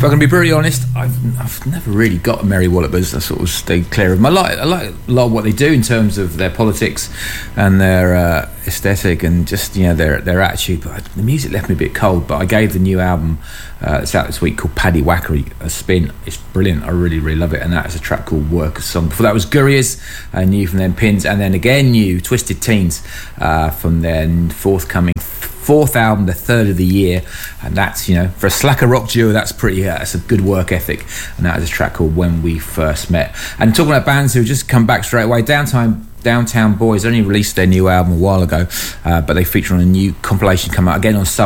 If I'm going to be brutally honest, I've never really got Merry Wallopers. I sort of stayed clear of them. I like a lot of what they do in terms of their politics and their aesthetic and just their attitude. But the music left me a bit cold. But I gave the new album that's out this week called Paddy Wackery a spin. It's brilliant. I really, really love it. And that is a track called Workers Song. Before that was Gurriers, new from them Pins, and then again new Twisted Teens from their forthcoming fourth album, the third of the year, and that's for a slacker rock duo, that's a good work ethic. And that is a track called When We First Met. And talking about bands who just come back straight away, Downtown Boys only released their new album a while ago, but they feature on a new compilation come out again on Sub